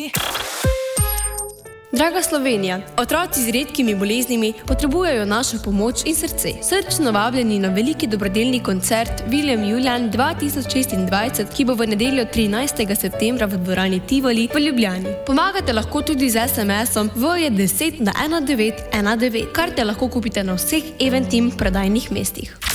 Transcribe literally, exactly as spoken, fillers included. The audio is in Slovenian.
Draga Slovenija, otroci z redkimi boleznimi potrebujejo našo pomoč in srce. Srčno vabljeni na veliki dobrodelni koncert Viljem Julijan dva tisoč šestindvajset, ki bo v nedeljo trinajstega septembra v dvorani Tivoli v Ljubljani. Pomagate lahko tudi z es em esom v je deset na ena devet ena devet. Karte lahko kupite na vseh Eventim prodajnih mestih.